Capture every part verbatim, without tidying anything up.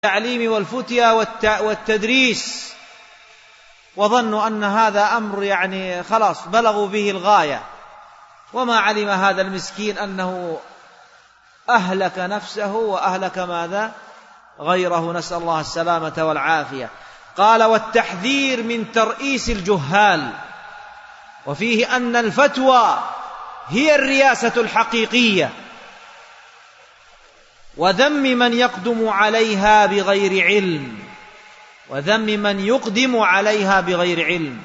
التعليم والفتيا والتدريس، وظنوا أن هذا أمر يعني خلاص بلغوا به الغاية، وما علم هذا المسكين أنه أهلك نفسه وأهلك ماذا؟ غيره، نسأل الله السلامة والعافية. قال: والتحذير من ترئيس الجهال، وفيه أن الفتوى هي الرياسة الحقيقية، وذم من يقدم عليها بغير علم وذم من يقدم عليها بغير علم.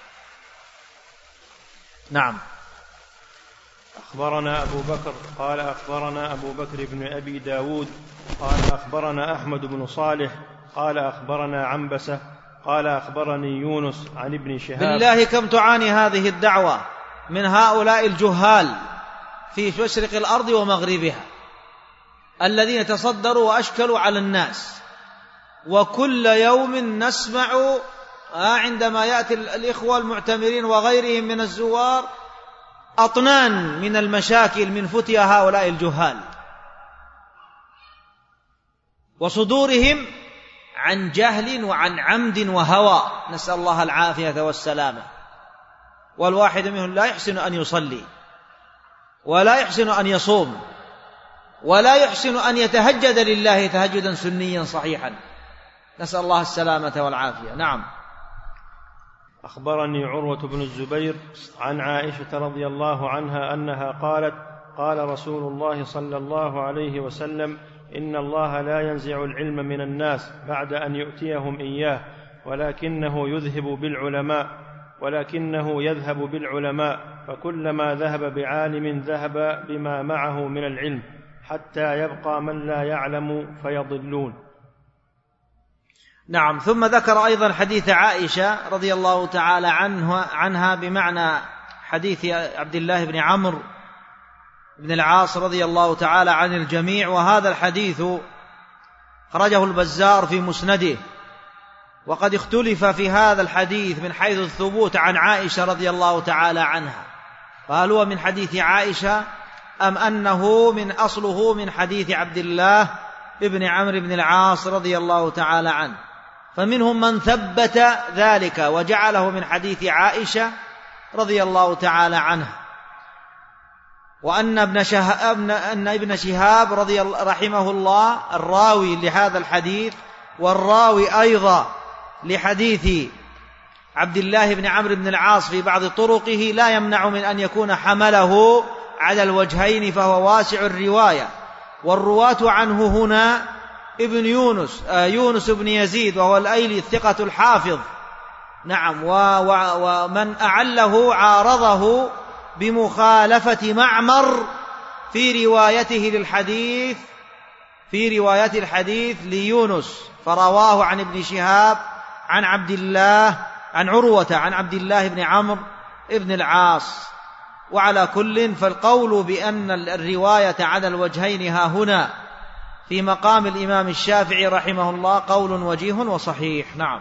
نعم. أخبرنا أبو بكر قال أخبرنا أبو بكر بن أبي داود قال أخبرنا أحمد بن صالح قال أخبرنا عنبسة قال أخبرني يونس عن ابن شهاب. بالله كم تعاني هذه الدعوة من هؤلاء الجهال في مشرق الأرض ومغربها، الذين تصدروا وأشكلوا على الناس، وكل يوم نسمع عندما يأتي الإخوة المعتمرين وغيرهم من الزوار أطنان من المشاكل من فتيا هؤلاء الجهال، وصدورهم عن جهل وعن عمد وهوى، نسأل الله العافية والسلامة. والواحد منهم لا يحسن أن يصلي، ولا يحسن أن يصوم، ولا يحسن أن يتهجد لله تهجدا سنيا صحيحا، نسأل الله السلامة والعافية. نعم. أخبرني عروة بن الزبير عن عائشة رضي الله عنها أنها قالت: قال رسول الله صلى الله عليه وسلم: إن الله لا ينزع العلم من الناس بعد أن يؤتيهم إياه، ولكنه يذهب بالعلماء ولكنه يذهب بالعلماء فكلما ذهب بعالم ذهب بما معه من العلم، حتى يبقى من لا يعلم فيضلون. نعم. ثم ذكر أيضا حديث عائشة رضي الله تعالى عنها, عنها بمعنى حديث عبد الله بن عمرو بن العاص رضي الله تعالى عن الجميع، وهذا الحديث خرجه البزار في مسنده، وقد اختلف في هذا الحديث من حيث الثبوت عن عائشة رضي الله تعالى عنها، فهل هو من حديث عائشة أم أنه من أصله من حديث عبد الله بن عمرو بن العاص رضي الله تعالى عنه. فمنهم من ثبت ذلك وجعله من حديث عائشة رضي الله تعالى عنها، وأن ابن شهاب, أن ابن شهاب رضي الله رحمه الله الراوي لهذا الحديث والراوي أيضا لحديث عبد الله بن عمرو بن العاص في بعض طرقه لا يمنع من أن يكون حمله على الوجهين، فهو واسع الرواية. والرواة عنه هنا ابن يونس آه يونس بن يزيد، وهو الأيلي الثقة الحافظ. نعم. ومن أعله عارضه بمخالفة معمر في روايته للحديث في رواية الحديث ليونس، فرواه عن ابن شهاب عن عبد الله عن عروة عن عبد الله بن عمرو بن العاص. وعلى كل فالقول بأن الرواية على الوجهين ها هنا في مقام الإمام الشافعي رحمه الله قول وجيه وصحيح. نعم.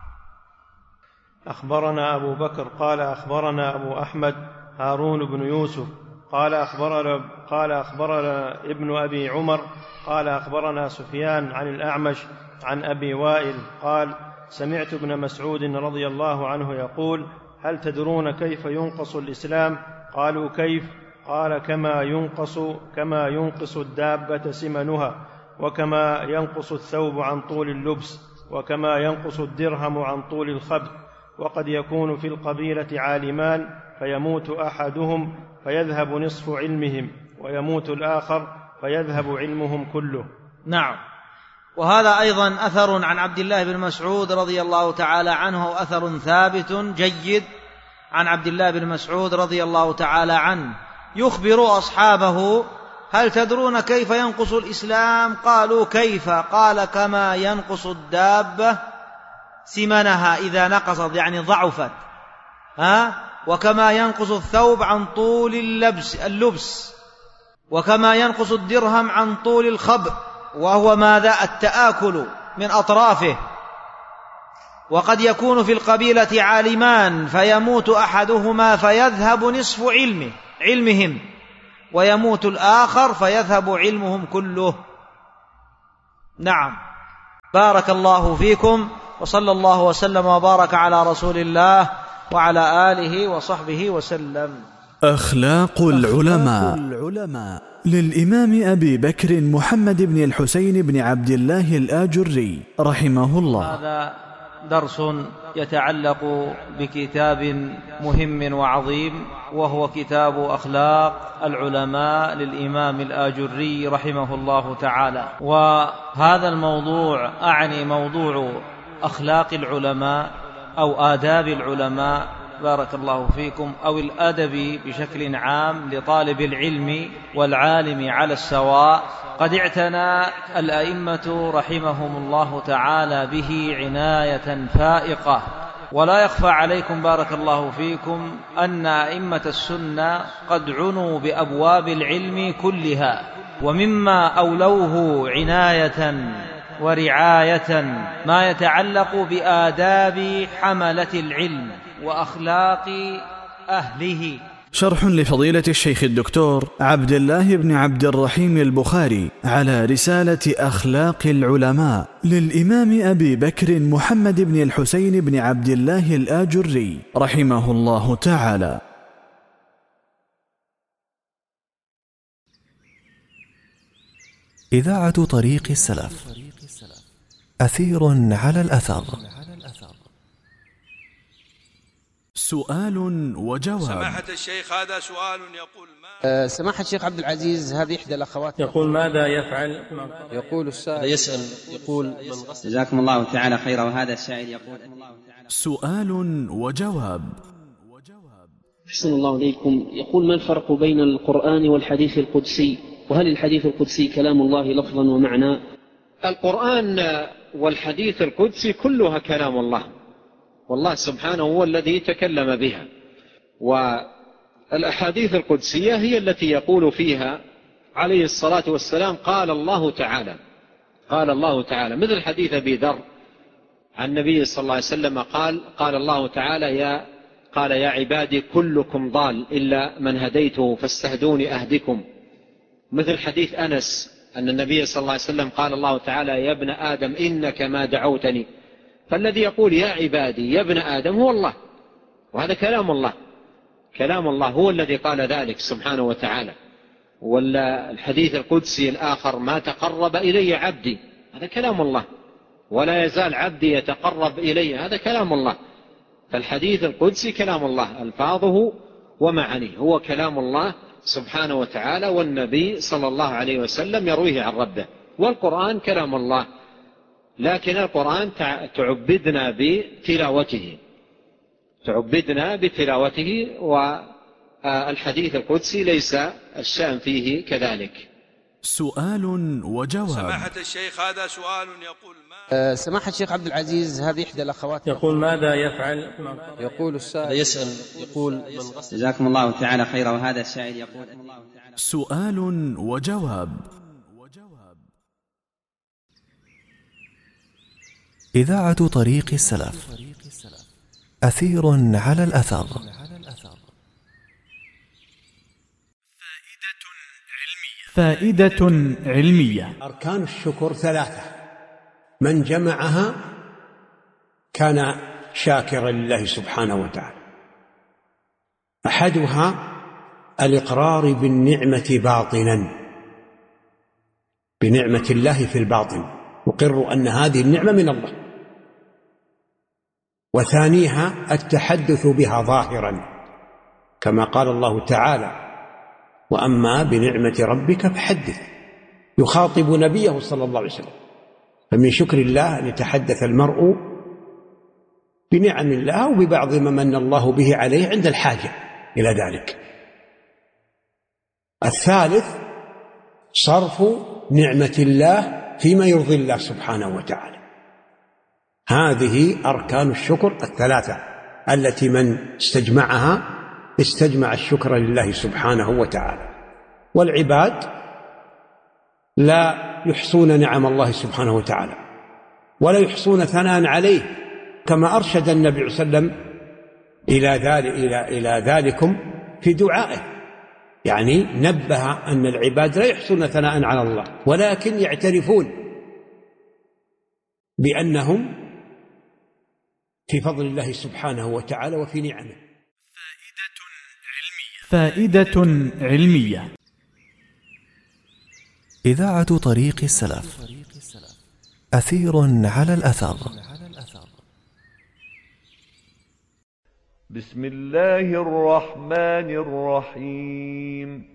أخبرنا أبو بكر قال أخبرنا أبو أحمد هارون بن يوسف قال أخبرنا, قال أخبرنا ابن أبي عمر قال أخبرنا سفيان عن الأعمش عن أبي وائل قال: سمعت ابن مسعود رضي الله عنه يقول: هل تدرون كيف ينقص الإسلام؟ قالوا: كيف؟ قال: كما ينقص كما ينقص الدابة سمنها، وكما ينقص الثوب عن طول اللبس، وكما ينقص الدرهم عن طول الخبث. وقد يكون في القبيلة عالمان فيموت أحدهم فيذهب نصف علمهم، ويموت الآخر فيذهب علمهم كله. نعم. وهذا أيضا أثر عن عبد الله بن مسعود رضي الله تعالى عنه، أثر ثابت جيد عن عبد الله بن مسعود رضي الله تعالى عنه، يخبر أصحابه: هل تدرون كيف ينقص الإسلام؟ قالوا: كيف؟ قال: كما ينقص الدابة سمنها إذا نقصت يعني ضعفت، ها؟ وكما ينقص الثوب عن طول اللبس, اللبس وكما ينقص الدرهم عن طول الخبء، وهو ماذا؟ التآكل من أطرافه. وقد يكون في القبيلة عالمان فيموت أحدهما فيذهب نصف علمه علمهم، ويموت الآخر فيذهب علمهم كله. نعم. بارك الله فيكم، وصلى الله وسلم وبارك على رسول الله وعلى آله وصحبه وسلم. أخلاق العلماء للإمام أبي بكر محمد بن الحسين بن عبد الله الآجري رحمه الله. هذا درس يتعلق بكتاب مهم وعظيم، وهو كتاب أخلاق العلماء للإمام الآجري رحمه الله تعالى. وهذا الموضوع أعني موضوع أخلاق العلماء أو آداب العلماء بارك الله فيكم، أو الأدب بشكل عام لطالب العلم والعالم على السواء. قد اعتنى الأئمة رحمهم الله تعالى به عناية فائقة، ولا يخفى عليكم بارك الله فيكم أن أئمة السنة قد عنوا بأبواب العلم كلها، ومما أولوه عناية ورعاية ما يتعلق بآداب حملة العلم وأخلاق أهله. شرح لفضيلة الشيخ الدكتور عبد الله بن عبد الرحيم البخاري على رسالة أخلاق العلماء للإمام أبي بكر محمد بن الحسين بن عبد الله الآجري رحمه الله تعالى. إذاعة طريق السلف، أثير على الأثر. سؤال وجواب. سماحة الشيخ، هذا سؤال يقول ما أه سماحة الشيخ عبد العزيز، هذه إحدى الأخوات يقول ماذا يفعل؟ يقول السائل يسأل يقول من غسل. جزاكم الله تعالى خيرا. وهذا السائل يقول سؤال وجواب. أحسن الله إليكم. يقول ما الفرق بين القرآن والحديث القدسي؟ وهل الحديث القدسي كلام الله لفظا ومعنى؟ القرآن والحديث القدسي كلها كلام الله، والله سبحانه هو الذي تكلم بها. والأحاديث القدسية هي التي يقول فيها عليه الصلاة والسلام قال الله تعالى، قال الله تعالى، مثل حديث أبي ذر عن النبي صلى الله عليه وسلم قال قال الله تعالى يا قال يا عبادي كلكم ضال إلا من هديته فاستهدوني أهدكم. مثل حديث أنس أن النبي صلى الله عليه وسلم قال الله تعالى يا ابن آدم إنك ما دعوتني. فالذي يقول يا عبادي يا ابن آدم هو الله، وهذا كلام الله، كلام الله هو الذي قال ذلك سبحانه وتعالى. والحديث القدسي الآخر ما تقرب إلي عبدي، هذا كلام الله، ولا يزال عبدي يتقرب إلي، هذا كلام الله. فالحديث القدسي كلام الله ألفاظه ومعانيه، هو كلام الله سبحانه وتعالى، والنبي صلى الله عليه وسلم يرويه عن ربه. والقرآن كلام الله، لكن القرآن تعبدنا بتلاوته، تعبدنا بتلاوته، والحديث القدسي ليس الشأن فيه كذلك. سؤال وجواب. سماحة الشيخ، هذا سؤال يقول ما أه سماحة الشيخ عبد العزيز، هذه إحدى الأخوات يقول ماذا يفعل؟ يقول السائل يسأل يقول من غسل. جزاكم الله تعالى خيرا. وهذا السائل يقول سؤال وجواب. إذاعة طريق السلف، أثير على الأثر. فائدة علمية. أركان الشكر ثلاثة، من جمعها كان شاكرا لله سبحانه وتعالى. أحدها الإقرار بالنعمة باطنا، بنعمة الله في الباطن، أقر أن هذه النعمة من الله. وثانيها التحدث بها ظاهرا، كما قال الله تعالى وأما بنعمة ربك فحدث، يخاطب نبيه صلى الله عليه وسلم. فمن شكر الله أن يتحدث المرء بنعم الله وببعض ما من الله به عليه عند الحاجة إلى ذلك. الثالث صرف نعمة الله فيما يرضي الله سبحانه وتعالى. هذه أركان الشكر الثلاثة التي من استجمعها استجمع الشكر لله سبحانه وتعالى. والعباد لا يحصون نعم الله سبحانه وتعالى ولا يحصون ثناء عليه، كما أرشد النبي صلى الله عليه وسلم إلى ذلك إلى إلى ذلكم في دعائه، يعني نبه أن العباد لا يحصون ثناء على الله ولكن يعترفون بأنهم في فضل الله سبحانه وتعالى وفي نعمه. فائدة علمية. إذاعة طريق السلف، أثير على الأثر. بسم الله الرحمن الرحيم.